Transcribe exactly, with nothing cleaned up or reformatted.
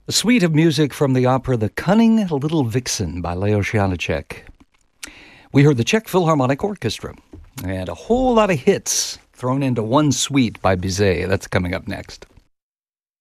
A suite of music from the opera The Cunning Little Vixen by Leos Janáček. We heard the Czech Philharmonic Orchestra and a whole lot of hits thrown into one suite by Bizet. That's coming up next.